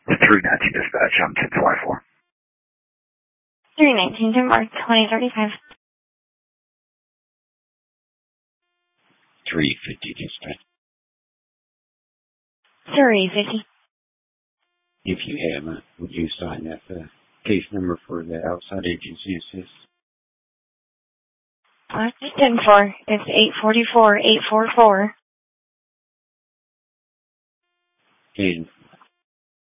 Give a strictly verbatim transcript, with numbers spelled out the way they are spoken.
three nineteen dispatch, I'm ten twenty-four. three nineteen, Denmark, twenty thirty-five. three fifty dispatch. three fifty. If you have, uh, would you sign that uh, case number for the outside agency assist? Uh, just ten four. It's eight forty-four, eight forty-four. And